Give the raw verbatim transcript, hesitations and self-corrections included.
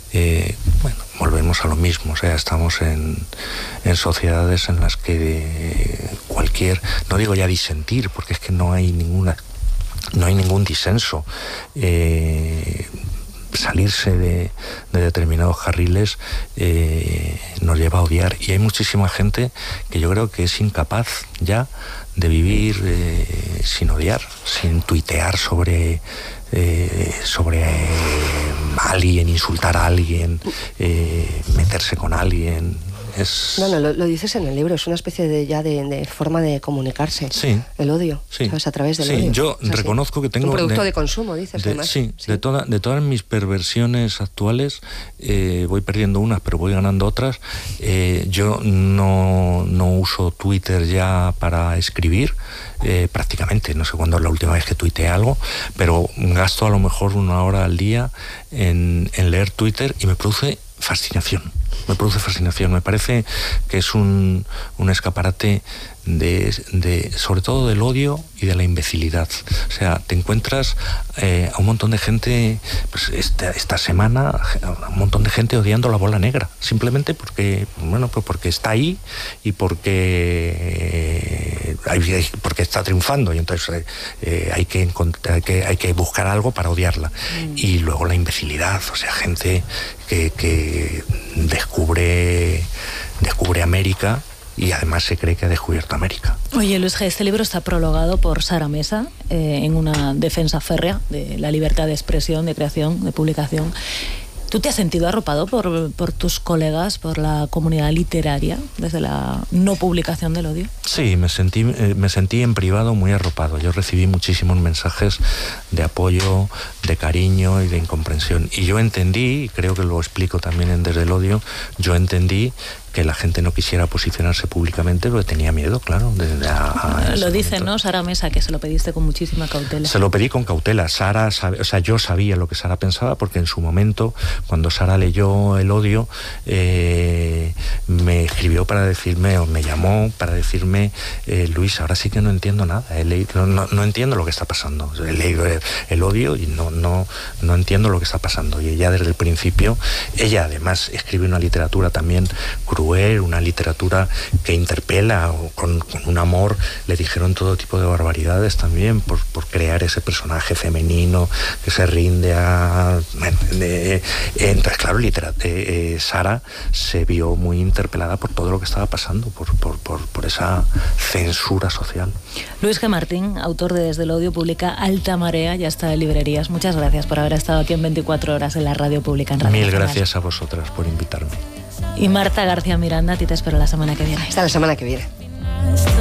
eh, bueno, volvemos a lo mismo. O sea, estamos en, en sociedades en las que cualquier, no digo ya disentir, porque es que no hay ninguna, no hay ningún disenso. Eh, salirse de, de determinados carriles eh, nos lleva a odiar, y hay muchísima gente que yo creo que es incapaz ya de vivir eh, sin odiar, sin tuitear sobre eh, sobre eh, alguien, insultar a alguien, eh, meterse con alguien. Es... No, no, lo, lo dices en el libro, es una especie de ya de, de forma de comunicarse. Sí. El odio, sí. ¿sabes? A través del sí. odio. Yo es reconozco que tengo... Un producto de, de consumo, dices, de, además. Sí, sí. De, toda, de todas mis perversiones actuales, eh, voy perdiendo unas, pero voy ganando otras. Eh, yo no, no uso Twitter ya para escribir, eh, prácticamente, no sé cuándo es la última vez que tuiteé algo, pero gasto a lo mejor una hora al día en, en leer Twitter y me produce fascinación. Me produce fascinación, me parece que es un, un escaparate de, de, sobre todo del odio y de la imbecilidad. O sea, te encuentras eh, a un montón de gente, pues esta, esta semana, a un montón de gente odiando la bola negra, simplemente porque, bueno, pues porque está ahí y porque, eh, porque está triunfando, y entonces eh, hay, que hay, que, hay que buscar algo para odiarla. Mm. Y luego la imbecilidad, o sea, gente que, que descubre, descubre América y además se cree que ha descubierto América. Oye, Luis G., este libro está prologado por Sara Mesa eh, en una defensa férrea de la libertad de expresión, de creación, de publicación. ¿Tú te has sentido arropado por, por tus colegas, por la comunidad literaria, desde la no publicación del odio? Sí, me sentí, eh, me sentí en privado muy arropado. Yo recibí muchísimos mensajes de apoyo, de cariño y de incomprensión. Y yo entendí, y creo que lo explico también en Desde el Odio, yo entendí que la gente no quisiera posicionarse públicamente porque tenía miedo, claro. De, de a, a lo dice, ¿no? Sara Mesa, que se lo pediste con muchísima cautela. Se lo pedí con cautela. Sara, sabe, o sea, yo sabía lo que Sara pensaba, porque en su momento, cuando Sara leyó El Odio, eh, me escribió para decirme, o me llamó para decirme, eh, Luis, ahora sí que no entiendo nada. He leído, no, no entiendo lo que está pasando. He leído el, el Odio y no, no, no entiendo lo que está pasando. Y ella desde el principio, ella además escribe una literatura también cruel, una literatura que interpela, o con, con un amor. Le dijeron todo tipo de barbaridades también por, por crear ese personaje femenino que se rinde a... Bueno, eh, entonces, claro, litera, eh, eh, Sara se vio muy interpelada por todo lo que estaba pasando, por, por, por, por esa censura social. Luis G. Martín, autor de Desde el Odio, publica Alta Marea, ya está en librerías. Muchas gracias por haber estado aquí en veinticuatro horas en la radio pública. En Radio Mil Nacional. Gracias a vosotras por invitarme. Y Marta García Miranda, a ti te espero la semana que viene. Hasta la semana que viene.